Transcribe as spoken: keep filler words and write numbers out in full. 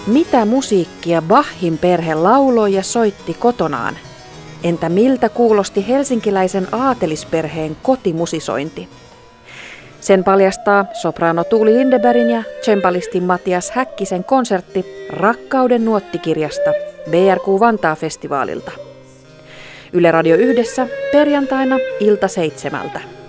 Mitä musiikkia Bachin perhe lauloi ja soitti kotonaan? Entä miltä kuulosti helsinkiläisen aatelisperheen kotimusisointi? Sen paljastaa sopraano Tuuli Lindebergin ja cembalisti Matias Häkkisen konsertti Rakkauden nuottikirjasta B R Q Vantaa-festivaalilta. Yle Radio Yhdessä perjantaina ilta seitsemältä.